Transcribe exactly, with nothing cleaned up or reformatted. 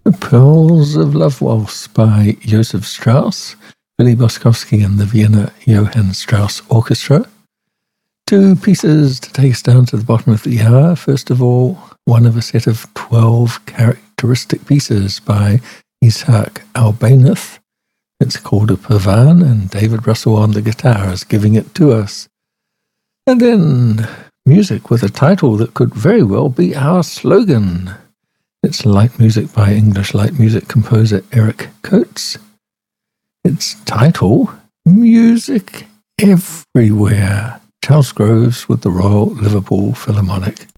The Pearls of Love Waltz by Joseph Strauss, Billy Boskovsky and the Vienna Johann Strauss Orchestra. Two pieces to take us down to the bottom of the hour. First of all, one of a set of twelve characteristic pieces by Isaac Albéniz. It's called a Pavan, and David Russell on the guitar is giving it to us. And then music with a title that could very well be our slogan. It's light music by English light music composer Eric Coates. Its title, Music Everywhere. Charles Groves with the Royal Liverpool Philharmonic.